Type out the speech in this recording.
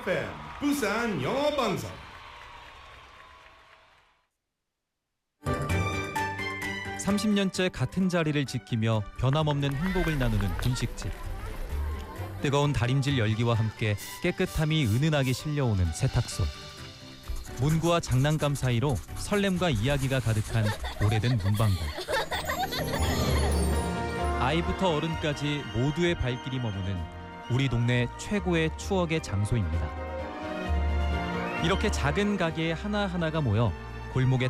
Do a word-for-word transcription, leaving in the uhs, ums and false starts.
에프엠 부산 영어 방송. 삼십 년째 같은 자리를 지키며 변함없는 행복을 나누는 분식집. 뜨거운 다림질 열기와 함께 깨끗함이 은은하게 실려오는 세탁소. 문구와 장난감 사이로 설렘과 이야기가 가득한 오래된 문방구. 아이부터 어른까지 모두의 발길이 머무는 우리 동네 최고의 추억의 장소입니다. 이렇게 작은 가게 하나하나가 모여 골목에